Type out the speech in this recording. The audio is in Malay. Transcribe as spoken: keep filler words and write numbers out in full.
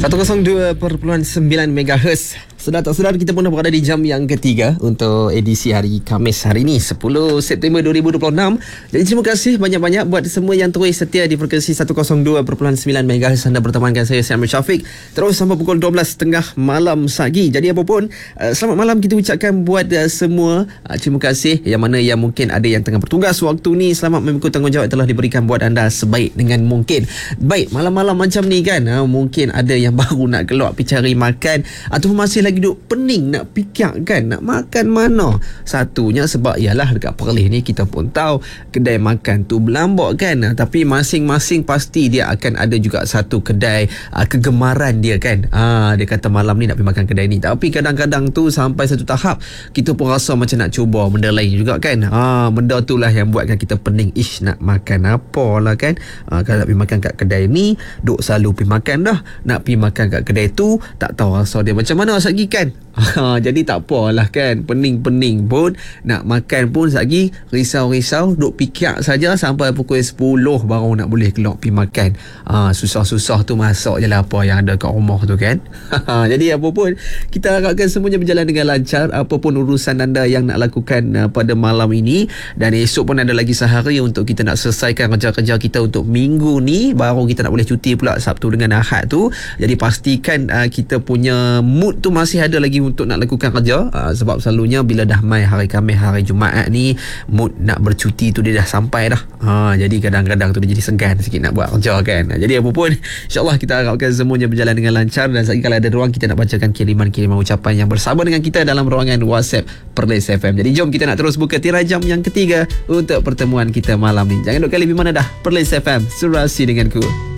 seratus dua perpuluhan sembilan megahertz. Sedar tak sedar kita pun dah berada di jam yang ketiga untuk edisi hari Khamis hari ini sepuluh September dua ribu dua puluh enam. Jadi terima kasih banyak-banyak buat semua yang terus setia di frekuensi seratus dua perpuluhan sembilan megahertz. Anda berteman dengan saya Syamil Syafiq terus sampai pukul dua belas tiga puluh malam pagi. Jadi apa pun, selamat malam kita ucapkan buat semua. Terima kasih yang mana yang mungkin ada yang tengah bertugas waktu ni. Selamat memikul tanggungjawab telah diberikan buat anda sebaik dengan mungkin. Baik, malam-malam macam ni kan, mungkin ada yang baru nak keluar pergi cari makan ataupun masih lagi duduk pening nak fikir kan nak makan mana. Satunya sebab ialah dekat Perlis ni kita pun tahu kedai makan tu berlambak kan, tapi masing-masing pasti dia akan ada juga satu kedai uh, kegemaran dia kan. Ah, dia kata malam ni nak pergi makan kedai ni, tapi kadang-kadang tu sampai satu tahap kita pun rasa macam nak cuba benda lain juga kan. Ah, benda tu lah yang buatkan kita pening. Ish, nak makan apa lah kan. Ah, kalau nak pergi makan kat kedai ni duk selalu pergi makan dah, nak pergi makan kat kedai tu tak tahu rasa dia macam mana lagi kan. Ha, jadi tak apalah kan, pening-pening pun nak makan pun lagi risau-risau duk fikir saja sampai pukul sepuluh baru nak boleh keluar pergi makan. Ha, susah-susah tu masak je lah apa yang ada kat rumah tu kan. Ha, jadi apa pun kita harapkan semuanya berjalan dengan lancar apa pun urusan anda yang nak lakukan uh, pada malam ini, dan esok pun ada lagi sehari untuk kita nak selesaikan kerja-kerja kita untuk minggu ni, baru kita nak boleh cuti pula Sabtu dengan Ahad tu. Jadi pastikan uh, kita punya mood tu masih ada lagi untuk nak lakukan kerja, uh, sebab selalunya bila dah mai hari Khamis hari Jumaat ni mood nak bercuti tu dia dah sampai dah. Ha, jadi kadang-kadang tu dia jadi segan sikit nak buat kerja kan. Jadi apa pun insyaAllah kita harapkan semuanya berjalan dengan lancar, dan sekali kalau ada ruang kita nak bacakan kiriman-kiriman ucapan yang bersama dengan kita dalam ruangan WhatsApp Perlis F M. Jadi jom kita nak terus buka tirai jam yang ketiga untuk pertemuan kita malam ni. Jangan duk kali di mana dah. Perlis F M, surasi denganku.